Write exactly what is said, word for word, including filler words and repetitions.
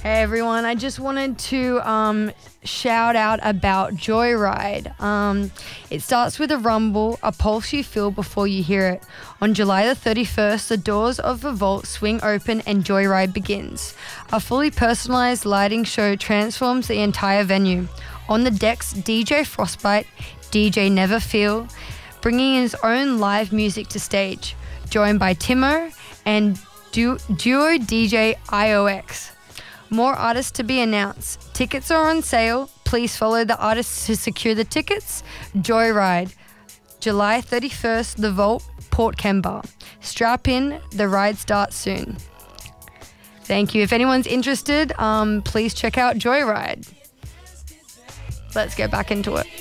Hey everyone, I just wanted to um, shout out about Joyride. Um, it starts with a rumble, a pulse you feel before you hear it. On July the thirty-first, the doors of the vault swing open and Joyride begins. A fully personalised lighting show transforms the entire venue. On the decks, D J Frostbite, D J Neverfeel, bringing his own live music to stage, joined by Timo and du- duo D J I O X. More artists to be announced. Tickets are on sale. Please follow the artists to secure the tickets. Joyride, July thirty-first, The Vault, Port Kembla. Strap in, the ride starts soon. Thank you. If anyone's interested, um, please check out Joyride. Let's get back into it.